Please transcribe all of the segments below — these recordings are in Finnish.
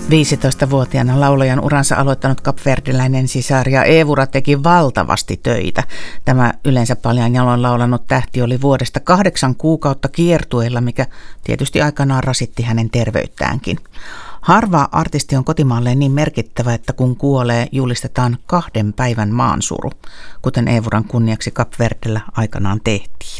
15-vuotiaana laulajan uransa aloittanut kapverdiläinen sisaria Eevura teki valtavasti töitä. Tämä yleensä paljon jaloin laulanut tähti oli vuodesta 8 kuukautta kiertueilla, mikä tietysti aikanaan rasitti hänen terveyttäänkin. Harva artisti on kotimaalleen niin merkittävä, että kun kuolee, julistetaan 2 päivän maansuru, kuten Eevuran kunniaksi Kapverdellä aikanaan tehtiin.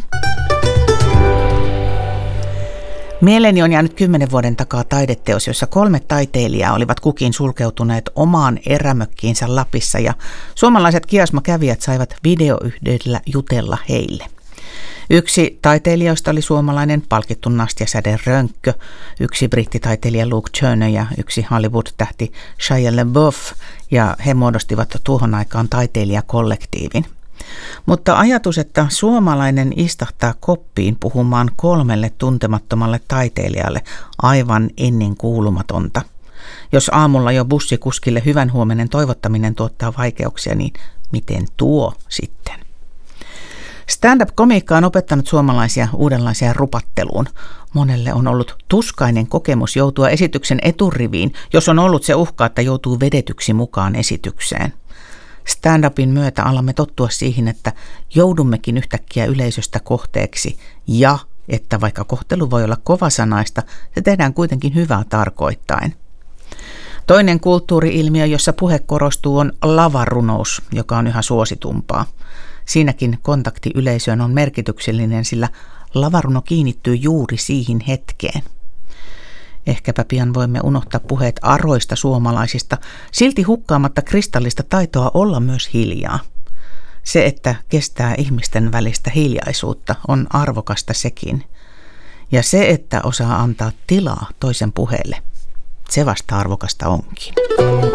Mieleeni on jäänyt 10 vuoden takaa taideteos, jossa 3 taiteilijaa olivat kukin sulkeutuneet omaan erämökkiinsä Lapissa ja suomalaiset kiasmakävijät saivat videoyhteydellä jutella heille. Yksi taiteilijoista oli suomalainen palkittu Nastja Säde-Rönkkö, yksi brittitaiteilija Luke Turner ja yksi Hollywood-tähti Shia LaBeouf, ja he muodostivat tuohon aikaan taiteilijakollektiivin. Mutta ajatus, että suomalainen istahtaa koppiin puhumaan 3 tuntemattomalle taiteilijalle, aivan ennenkuulumatonta. Jos aamulla jo bussikuskille hyvän huomenen toivottaminen tuottaa vaikeuksia, niin miten tuo sitten? Stand-up-komiikka on opettanut suomalaisia uudenlaiseen rupatteluun. Monelle on ollut tuskainen kokemus joutua esityksen eturiviin, jos on ollut se uhka, että joutuu vedetyksi mukaan esitykseen. Stand-upin myötä alamme tottua siihen, että joudummekin yhtäkkiä yleisöstä kohteeksi ja että vaikka kohtelu voi olla kovasanaista, se tehdään kuitenkin hyvää tarkoittaen. Toinen kulttuuri-ilmiö, jossa puhe korostuu, on lavarunous, joka on yhä suositumpaa. Siinäkin kontakti yleisöön on merkityksellinen, sillä lavaruno kiinnittyy juuri siihen hetkeen. Ehkäpä pian voimme unohtaa puheet aroista suomalaisista, silti hukkaamatta kristallista taitoa olla myös hiljaa. Se, että kestää ihmisten välistä hiljaisuutta, on arvokasta sekin. Ja se, että osaa antaa tilaa toisen puheelle, se vasta arvokasta onkin.